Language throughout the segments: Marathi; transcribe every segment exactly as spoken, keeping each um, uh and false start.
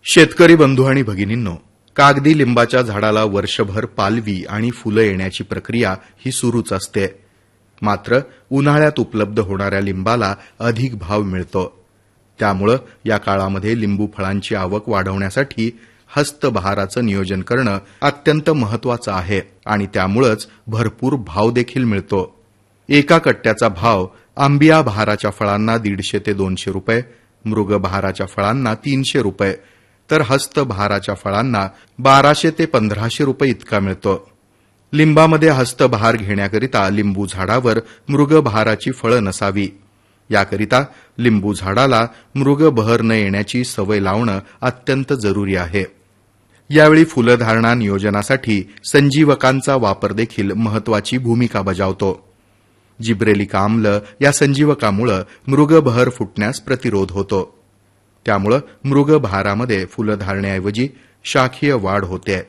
शेतकरी बंधू आणि भगिनींनो, कागदी लिंबाच्या झाडाला वर्षभर पालवी आणि फुलं येण्याची प्रक्रिया ही सुरूच असते. मात्र उन्हाळ्यात उपलब्ध होणाऱ्या लिंबाला अधिक भाव मिळतो. त्यामुळे या काळामध्ये लिंबू फळांची आवक वाढवण्यासाठी हस्तबहाराचं नियोजन करणं अत्यंत महत्वाचं आहे आणि त्यामुळेच भरपूर भाव देखील मिळतो. एका कट्ट्याचा भाव आंबिया बहाराच्या फळांना दीडशे ते दोनशे रुपये, मृग बहाराच्या फळांना तीनशे रुपये, तर हस्तबहाराच्या फळांना बाराशे ते पंधराशे रुपये इतका मिळतो. लिंबामध्ये हस्तबहार घेण्याकरिता लिंबू झाडावर मृग बहाराची फळं नसावी. याकरिता लिंबू झाडाला मृग बहर न येण्याची सवय लावणं अत्यंत जरुरी आहे. यावेळी फुलधारणा नियोजनासाठी संजीवकांचा वापर देखील महत्वाची भूमिका बजावतो. जिब्रेलिक आम्ल या संजीवकामुळे मृग बहर फुटण्यास प्रतिरोध होतो. त्यामुळे मृग बहारामध्ये फुलधारणेऐवजी शाखीय वाढ होते.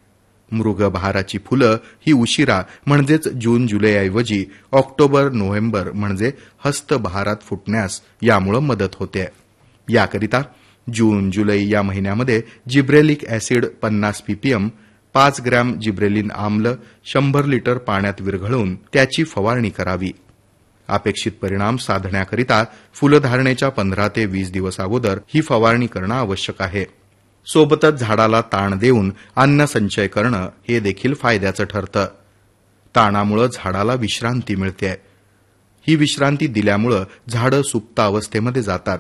मृग बहाराची फुलं ही उशिरा म्हणजेच जून जुलैऐवजी ऑक्टोबर नोव्हेंबर म्हणजे हस्तबहारात फुटण्यास यामुळे मदत होते. याकरिता जून जुलै या महिन्यामध्ये जिब्रेलिक ऍसिड पन्नास पीपीएम, पाच ग्रॅम जिब्रेलिन आम्ल शंभर लिटर पाण्यात विरघळून त्याची फवारणी करावी. अपेक्षित परिणाम साधण्याकरिता फुलधारणेच्या पंधरा ते वीस दिवस अगोदर ही फवारणी करणं आवश्यक आहे. सोबतच झाडाला ताण देऊन अन्न संचय करणं हे देखील फायद्याचं ठरतं. ताणामुळे झाडाला विश्रांती मिळते. ही विश्रांती दिल्यामुळे झाडं सुप्त अवस्थेमध्ये जातात.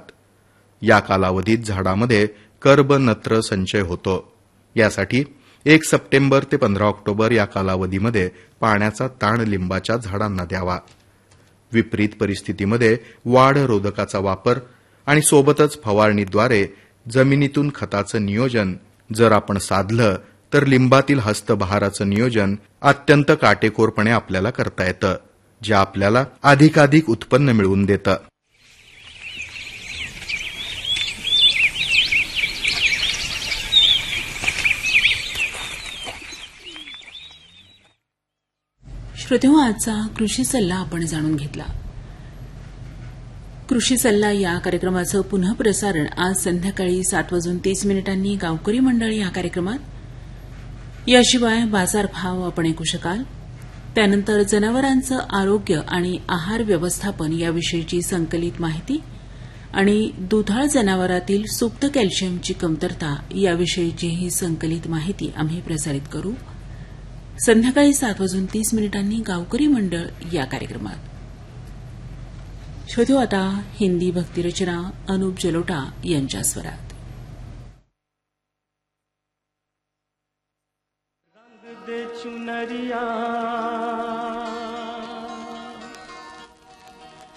या कालावधीत झाडामध्ये कर्ब नत्र संचय होतो. यासाठी एक सप्टेंबर ते पंधरा ऑक्टोबर या कालावधीमध्ये पाण्याचा ताण लिंबाच्या झाडांना द्यावा. विपरीत परिस्थितीमध्ये वाढ रोधकाचा वापर आणि सोबतच फवारणीद्वारे जमिनीतून खताचं नियोजन जर आपण साधलं तर लिंबातील हस्तबहाराचं नियोजन अत्यंत काटेकोरपणे आपल्याला करता येतं, जे आपल्याला अधिकाधिक उत्पन्न मिळवून देतं. श्रोतेहो, आजचा कृषी सल्ला आपण जाणून घेतला. कृषी सल्ला या कार्यक्रमाचं पुन्हा प्रसारण आज संध्याकाळी सात वाजून तीस मिनिटांनी गावकरी मंडळ या कार्यक्रमात. याशिवाय बाजारभाव आपण ऐकू शकाल. त्यानंतर जनावरांचं आरोग्य आणि आहार व्यवस्थापन याविषयीची संकलित माहिती आणि दुधाळ जनावरातील सुप्त कॅल्शियमची कमतरता याविषयीची ही संकलित माहिती आम्ही प्रसारित करू संध्याकाळी सात वाजून तीस मिनिटांनी गावकरी मंडळ या कार्यक्रमात. श्रोतो, आता हिंदी भक्तिरचना अनुप जलोटा यांच्या स्वरात. रंग दे चुनरिया